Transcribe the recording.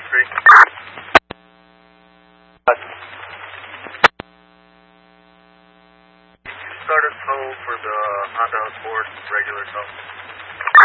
Street. Start a tow for the Honda Accord regular tow.